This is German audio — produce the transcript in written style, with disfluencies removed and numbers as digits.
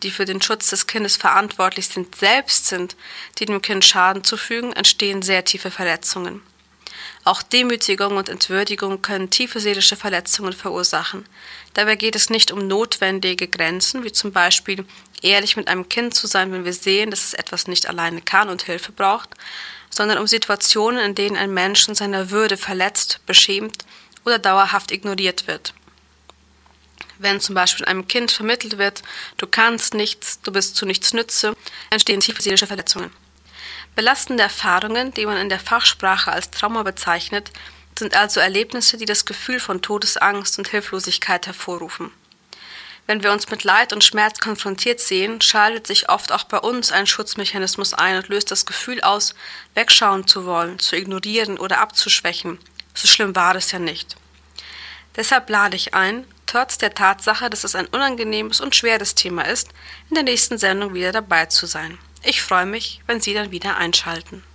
die für den Schutz des Kindes verantwortlich sind, selbst sind, die dem Kind Schaden zufügen, entstehen sehr tiefe Verletzungen. Auch Demütigung und Entwürdigung können tiefe seelische Verletzungen verursachen. Dabei geht es nicht um notwendige Grenzen, wie zum Beispiel ehrlich mit einem Kind zu sein, wenn wir sehen, dass es etwas nicht alleine kann und Hilfe braucht, sondern um Situationen, in denen ein Mensch in seiner Würde verletzt, beschämt oder dauerhaft ignoriert wird. Wenn zum Beispiel einem Kind vermittelt wird, du kannst nichts, du bist zu nichts nütze, entstehen tiefe seelische Verletzungen. Belastende Erfahrungen, die man in der Fachsprache als Trauma bezeichnet, sind also Erlebnisse, die das Gefühl von Todesangst und Hilflosigkeit hervorrufen. Wenn wir uns mit Leid und Schmerz konfrontiert sehen, schaltet sich oft auch bei uns ein Schutzmechanismus ein und löst das Gefühl aus, wegschauen zu wollen, zu ignorieren oder abzuschwächen. So schlimm war es ja nicht. Deshalb lade ich ein, trotz der Tatsache, dass es ein unangenehmes und schweres Thema ist, in der nächsten Sendung wieder dabei zu sein. Ich freue mich, wenn Sie dann wieder einschalten.